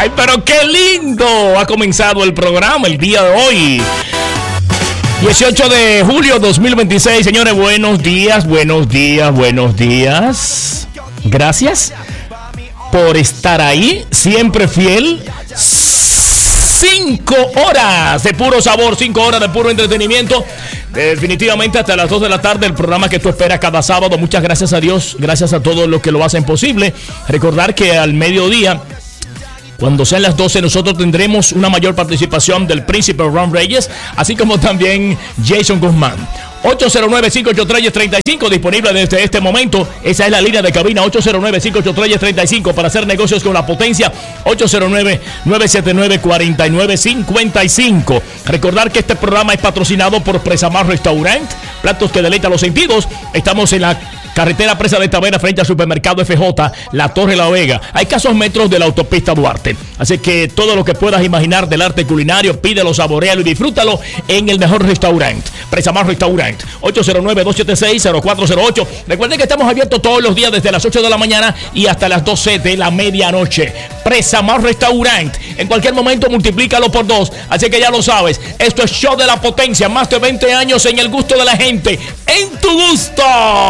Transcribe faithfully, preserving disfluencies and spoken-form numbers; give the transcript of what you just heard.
Ay, pero qué lindo ha comenzado el programa el día de hoy. dieciocho de julio dos mil veintiséis, señores, buenos días, buenos días, buenos días. Gracias por estar ahí, siempre fiel. Cinco horas de puro sabor, cinco horas de puro entretenimiento. Definitivamente hasta las dos de la tarde, el programa que tú esperas cada sábado. Muchas gracias a Dios, gracias a todos los que lo hacen posible. Recordar que al mediodía, cuando sean las doce, nosotros tendremos una mayor participación del príncipe Ron Reyes, así como también Jason Guzmán. ocho cero nueve, cinco ocho tres, tres cinco disponible desde este momento. Esa es la línea de cabina, ocho cero nueve, cinco ocho tres, tres cinco para hacer negocios con la potencia, ocho cero nueve, nueve siete nueve, cuatro nueve cinco cinco. Recordar que este programa es patrocinado por Presamar Restaurant, platos que deleitan los sentidos. Estamos en la carretera Presa de Tavera frente al supermercado F J, La Torre La Vega. Hay escasos metros de la autopista Duarte. Así que todo lo que puedas imaginar del arte culinario, pídelo, saborealo y disfrútalo en el mejor restaurante, Presamar Restaurant, ocho cero nueve, dos siete seis, cero cuatro cero ocho. Recuerden que estamos abiertos todos los días desde las ocho de la mañana y hasta las doce de la medianoche. Presamar Restaurant. En cualquier momento multiplícalo por dos. Así que ya lo sabes. Esto es Show de la Potencia. Más de veinte años en el gusto de la gente. En tu gusto.